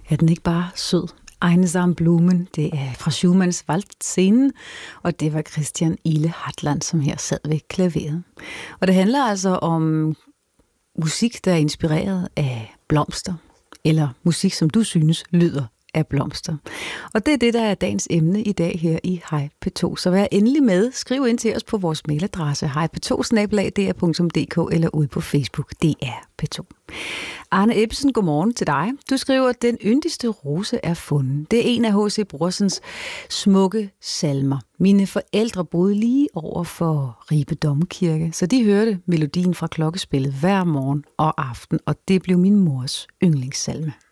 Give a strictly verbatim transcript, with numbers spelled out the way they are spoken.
Er den ikke bare sød? Einsam Blumen, det er fra Schumanns Waldscenen, og det var Christian Ile Hartland, som her sad ved klaveret. Og det handler altså om musik, der er inspireret af blomster, eller musik, som du synes lyder af blomster. Og det er det, der er dagens emne i dag her i Hej P to. Så vær endelig med. Skriv ind til os på vores mailadresse hej p to snabel-a d r punktum d k eller ud på Facebook D R P to. Arne Ebbesen, godmorgen til dig. Du skriver, at den yndigste rose er fundet. Det er en af H C Brorsons smukke salmer. Mine forældre boede lige over for Ribe Domkirke, så de hørte melodien fra klokkespillet hver morgen og aften, og det blev min mors yndlingssalme.